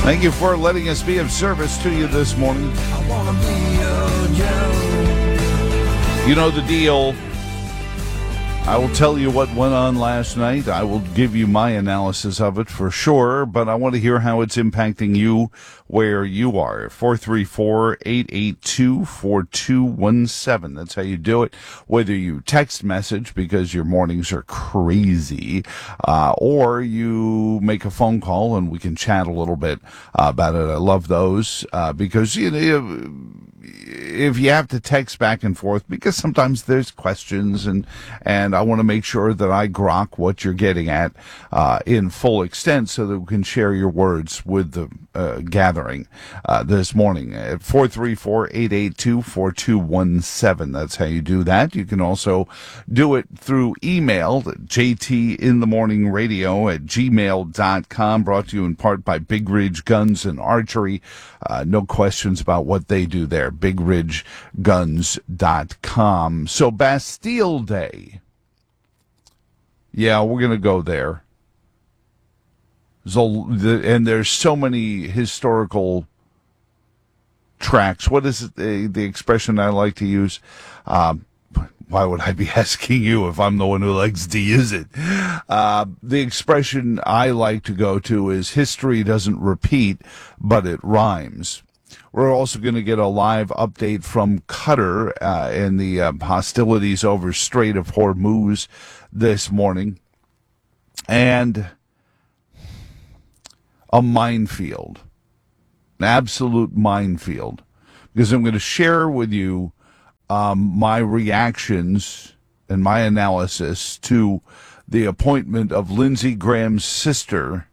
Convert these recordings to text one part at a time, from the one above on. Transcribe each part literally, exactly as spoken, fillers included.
Thank you for letting us be of service to you this morning. I wanna be your Joe. You know the deal. I will tell you what went on last night. I will give you my analysis of it for sure, but I want to hear how it's impacting you where you are. four three four, eight eight two, four two one seven. That's how you do it. Whether you text message because your mornings are crazy, uh, or you make a phone call and we can chat a little bit uh, about it. I love those uh, because, you know, if you have to text back and forth, because sometimes there's questions and and I want to make sure that I grok what you're getting at uh, in full extent so that we can share your words with the uh, gathering uh, this morning at four three four, eight eight two, four two one seven. That's how you do that. You can also do it through email, j t in the morning radio at gmail dot com, brought to you in part by Big Ridge Guns and Archery. Uh, no questions about what they do there. big ridge guns dot com. So Bastille Day. Yeah, we're going to go there. So, and there's so many historical tracks. What is it, the, the expression I like to use? Um, why would I be asking you if I'm the one who likes to use it? Uh, the expression I like to go to is history doesn't repeat, but it rhymes. We're also going to get a live update from Qatar uh, in the uh, hostilities over Strait of Hormuz this morning. And a minefield, an absolute minefield, because I'm going to share with you um, my reactions and my analysis to the appointment of Lindsey Graham's sister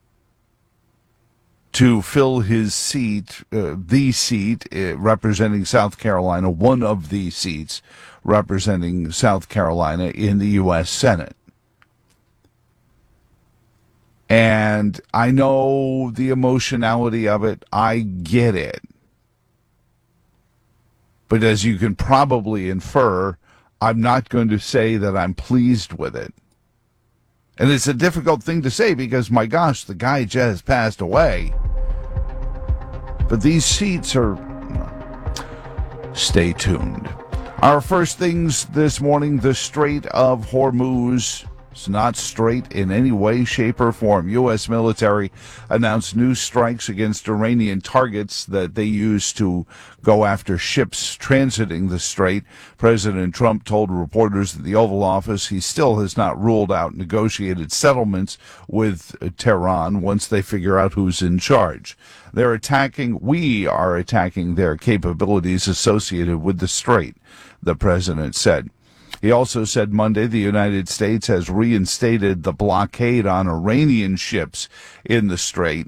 to fill his seat, uh, the seat uh, representing South Carolina, one of the seats representing South Carolina in the U S Senate. And I know the emotionality of it. I get it. But as you can probably infer, I'm not going to say that I'm pleased with it. And it's a difficult thing to say because, my gosh, the guy just passed away. But these seats are... Stay tuned. Our first things this morning, the Strait of Hormuz. It's not straight in any way, shape, or form. U S military announced new strikes against Iranian targets that they use to go after ships transiting the strait. President Trump told reporters at the Oval Office he still has not ruled out negotiated settlements with Tehran once they figure out who's in charge. They're attacking, we are attacking their capabilities associated with the strait, the president said. He also said Monday the United States has reinstated the blockade on Iranian ships in the strait.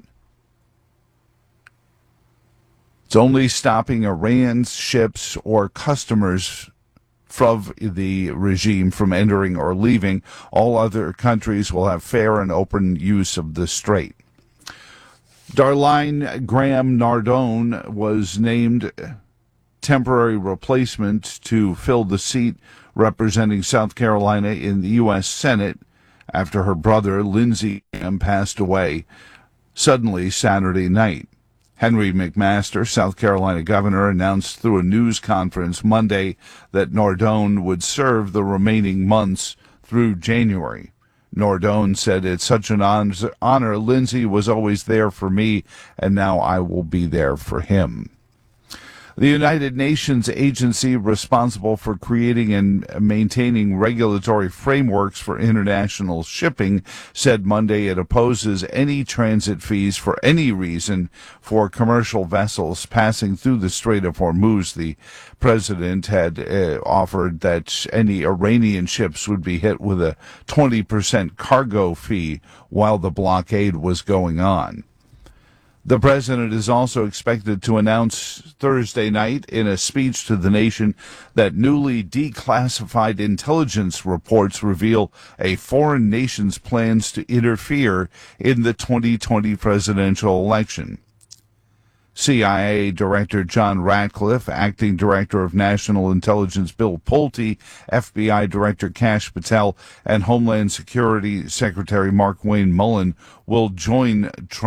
It's only stopping Iran's ships or customers from the regime from entering or leaving. All other countries will have fair and open use of the strait. Darline Graham Nardone was named temporary replacement to fill the seat representing South Carolina in the U S Senate after her brother, Lindsey Graham, passed away suddenly Saturday night. Henry McMaster, South Carolina governor, announced through a news conference Monday that Nardone would serve the remaining months through January. Nardone said, "It's such an honor. Lindsey was always there for me, and now I will be there for him." The United Nations agency responsible for creating and maintaining regulatory frameworks for international shipping said Monday it opposes any transit fees for any reason for commercial vessels passing through the Strait of Hormuz. The president had uh, offered that any Iranian ships would be hit with a twenty percent cargo fee while the blockade was going on. The president is also expected to announce Thursday night in a speech to the nation that newly declassified intelligence reports reveal a foreign nation's plans to interfere in the twenty twenty presidential election. C I A Director John Ratcliffe, Acting Director of National Intelligence Bill Pulte, F B I Director Kash Patel, and Homeland Security Secretary Mark Wayne Mullen will join Trump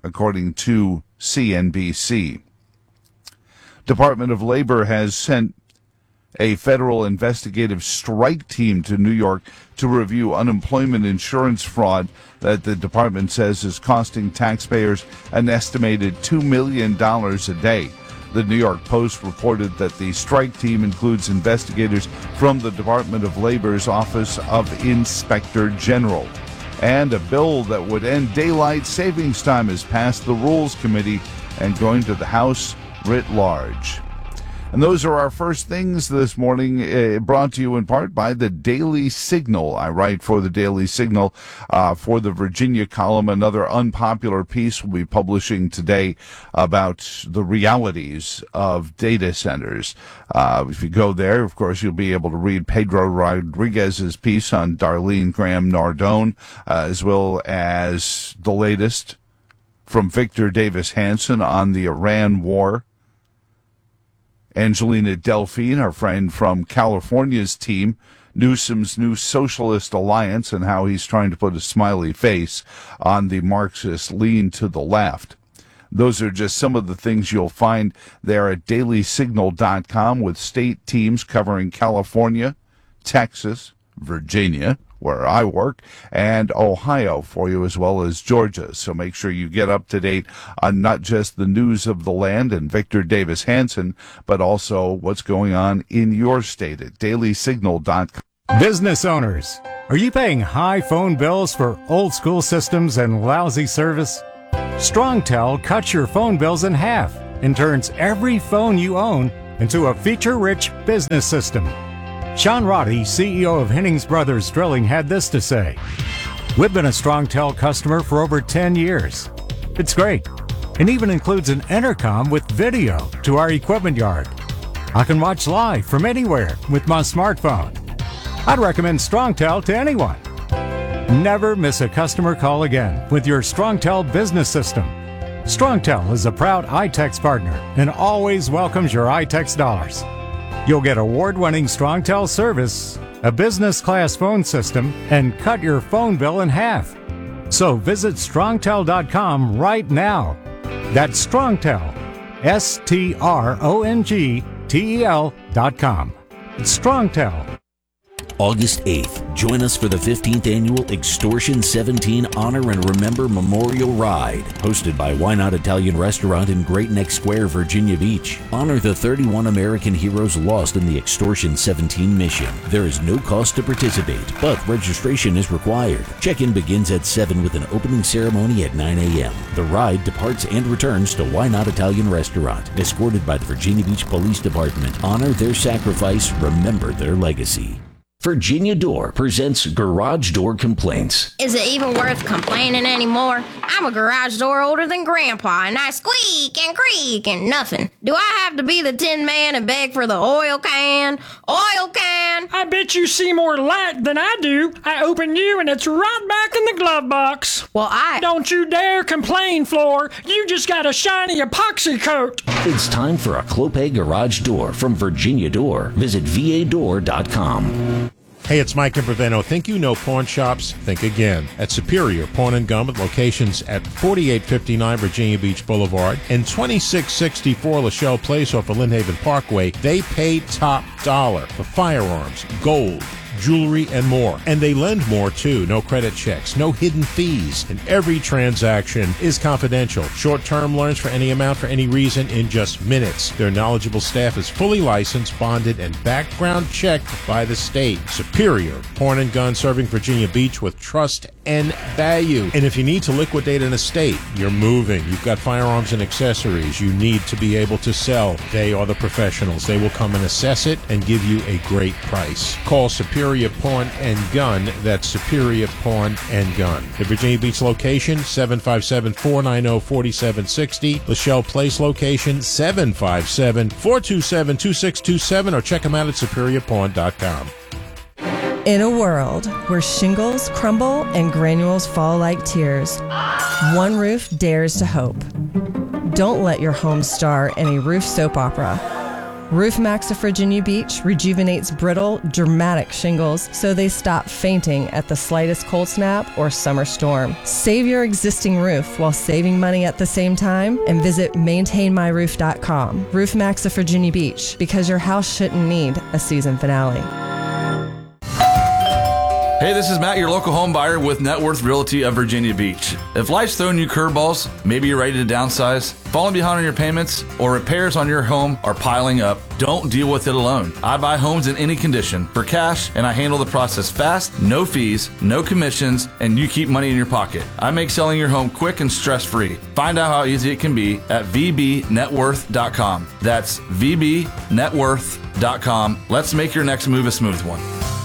according to C N B C. Department of Labor has sent a federal investigative strike team to New York to review unemployment insurance fraud that the department says is costing taxpayers an estimated two million dollars a day. The New York Post reported that the strike team includes investigators from the Department of Labor's Office of Inspector General. And a bill that would end daylight savings time has passed the Rules Committee and going to the House writ large. And those are our first things this morning, uh, brought to you in part by the Daily Signal. I write for the Daily Signal uh, for the Virginia column. Another unpopular piece we'll be publishing today about the realities of data centers. Uh, if you go there, of course, you'll be able to read Pedro Rodriguez's piece on Darlene Graham Nardone, uh, as well as the latest from Victor Davis Hanson on the Iran war. Angelina Delphine, our friend from California's team, Newsom's new Socialist Alliance, and how he's trying to put a smiley face on the Marxist lean to the left. Those are just some of the things you'll find there at daily signal dot com, with state teams covering California, Texas, Virginia, where I work, and Ohio for you, as well as Georgia. So make sure you get up to date on not just the news of the land and Victor Davis Hanson, but also what's going on in your state at daily signal dot com. Business owners, are you paying high phone bills for old school systems and lousy service? StrongTel cuts your phone bills in half and turns every phone you own into a feature-rich business system. Sean Roddy, C E O of Hennings Brothers Drilling, had this to say: "We've been a StrongTel customer for over ten years. It's great, and even includes an intercom with video to our equipment yard. I can watch live from anywhere with my smartphone. I'd recommend StrongTel to anyone. Never miss a customer call again with your StrongTel business system. StrongTel is a proud iTex partner and always welcomes your iTex dollars. You'll get award-winning StrongTel service, a business-class phone system, and cut your phone bill in half. So visit strongtel dot com right now. That's StrongTel, S T R O N G T E L dot com. It's StrongTel. August eighth, join us for the fifteenth Annual Extortion seventeen Honor and Remember Memorial Ride, hosted by Why Not Italian Restaurant in Great Neck Square, Virginia Beach. Honor the thirty-one American heroes lost in the Extortion seventeen mission. There is no cost to participate, but registration is required. Check-in begins at seven with an opening ceremony at nine a.m. The ride departs and returns to Why Not Italian Restaurant, escorted by the Virginia Beach Police Department. Honor their sacrifice, remember their legacy. Virginia Door presents Garage Door Complaints. Is it even worth complaining anymore? I'm a garage door older than Grandpa, and I squeak and creak and nothing. Do I have to be the tin man and beg for the oil can? Oil can! I bet you see more light than I do. I open you and it's right back in the glove box. Well, I... Don't you dare complain, Floor. You just got a shiny epoxy coat. It's time for a Clopay Garage Door from Virginia Door. Visit V A door dot com. Hey, it's Mike Imperveno. Think you know pawn shops? Think again. At Superior Pawn and Gun, with locations at forty-eight fifty-nine Virginia Beach Boulevard and twenty-six sixty-four Lachelle Place off of Lynnhaven Parkway, they pay top dollar for firearms, gold, jewelry, and more. And they lend more, too. No credit checks, no hidden fees, and every transaction is confidential. Short-term loans for any amount for any reason in just minutes. Their knowledgeable staff is fully licensed, bonded, and background checked by the state. Superior Pawn and Gun, serving Virginia Beach with trust and value. And if you need to liquidate an estate, you're moving, you've got firearms and accessories you need to be able to sell, they are the professionals. They will come and assess it and give you a great price. Call Superior Pawn and Gun. That's Superior Pawn and Gun. The Virginia Beach location, seven five seven, four nine zero, four seven six zero. Lachelle Place location, seven five seven, four two seven, two six two seven, or check them out at superior pawn dot com. In a world where shingles crumble and granules fall like tears, one roof dares to hope. Don't let your home star in a roof soap opera. Roof Max of Virginia Beach rejuvenates brittle, dramatic shingles so they stop fainting at the slightest cold snap or summer storm. Save your existing roof while saving money at the same time and visit maintain my roof dot com. Roof Max of Virginia Beach, because your house shouldn't need a season finale. Hey, this is Matt, your local home buyer with Net Worth Realty of Virginia Beach. If life's throwing you curveballs, maybe you're ready to downsize, falling behind on your payments, or repairs on your home are piling up, don't deal with it alone. I buy homes in any condition for cash, and I handle the process fast, no fees, no commissions, and you keep money in your pocket. I make selling your home quick and stress-free. Find out how easy it can be at v b net worth dot com. That's v b net worth dot com. Let's make your next move a smooth one.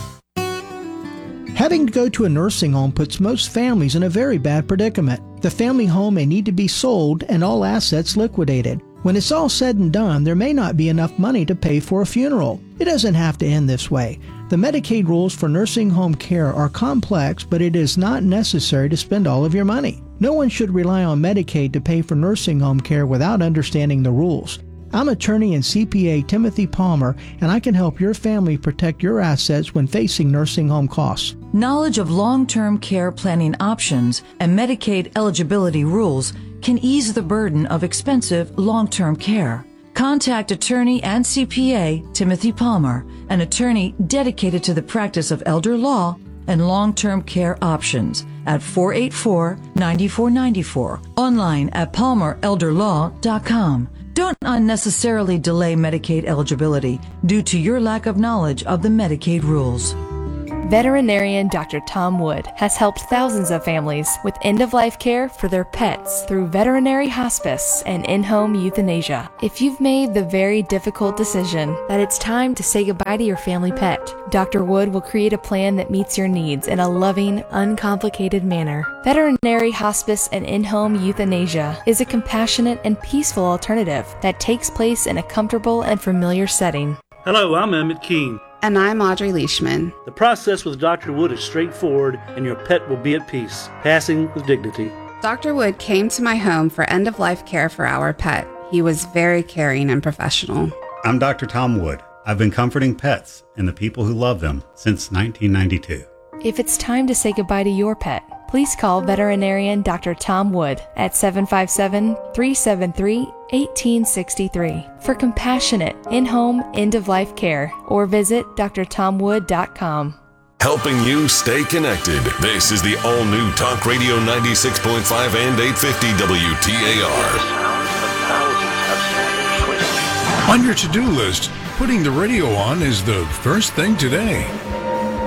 Having to go to a nursing home puts most families in a very bad predicament. The family home may need to be sold and all assets liquidated. When it's all said and done, there may not be enough money to pay for a funeral. It doesn't have to end this way. The Medicaid rules for nursing home care are complex, but it is not necessary to spend all of your money. No one should rely on Medicaid to pay for nursing home care without understanding the rules. I'm attorney and C P A Timothy Palmer, and I can help your family protect your assets when facing nursing home costs. Knowledge of long-term care planning options and Medicaid eligibility rules can ease the burden of expensive long-term care. Contact attorney and C P A Timothy Palmer, an attorney dedicated to the practice of elder law and long-term care options, at four eight four, nine four nine four, online at palmer elder law dot com. Don't unnecessarily delay Medicaid eligibility due to your lack of knowledge of the Medicaid rules. Veterinarian Doctor Tom Wood has helped thousands of families with end-of-life care for their pets through veterinary hospice and in-home euthanasia. If you've made the very difficult decision that it's time to say goodbye to your family pet, Doctor Wood will create a plan that meets your needs in a loving, uncomplicated manner. Veterinary hospice and in-home euthanasia is a compassionate and peaceful alternative that takes place in a comfortable and familiar setting. Hello, I'm Emmett King. And I'm Audrey Leishman. The process with Doctor Wood is straightforward, and your pet will be at peace, passing with dignity. Doctor Wood came to my home for end-of-life care for our pet. He was very caring and professional. I'm Doctor Tom Wood. I've been comforting pets and the people who love them since nineteen ninety-two. If it's time to say goodbye to your pet, please call veterinarian Doctor Tom Wood at seven five seven, three seven three, one eight six three for compassionate in-home end-of-life care, or visit d r tom wood dot com. Helping you stay connected. This is the all-new Talk Radio ninety-six point five and eight fifty W T A R. On your to-do list, putting the radio on is the first thing today.